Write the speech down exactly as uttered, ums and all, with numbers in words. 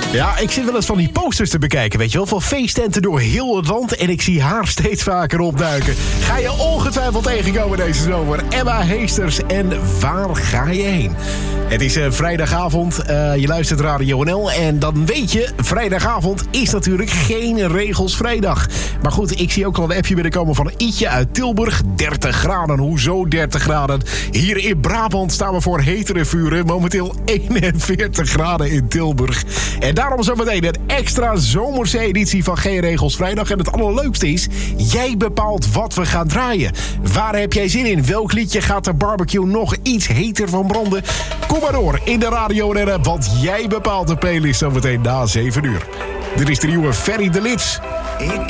Ja, ik zit wel eens van die posters te bekijken, weet je wel. Van feesttenten door heel het land. En ik zie haar steeds vaker opduiken. Ga je ongetwijfeld tegenkomen deze zomer. Emma Heesters. En waar ga je heen? Het is uh, vrijdagavond. Uh, je luistert Radio N L. En dan weet je, vrijdagavond is natuurlijk geen regels vrijdag. Maar goed, ik zie ook al een appje binnenkomen van Ietje uit Tilburg. dertig graden. Hoezo dertig graden? Hier in Brabant staan we voor hetere vuren. Momenteel eenenveertig graden in Tilburg. En daarom zometeen een extra zomerse editie van Geen Regels Vrijdag. En het allerleukste is, jij bepaalt wat we gaan draaien. Waar heb jij zin in? Welk liedje gaat de barbecue nog iets heter van branden? Kom maar door in de radio en app, want jij bepaalt de playlist zometeen na zeven uur. Dit is de nieuwe Ferry de Lits. Ik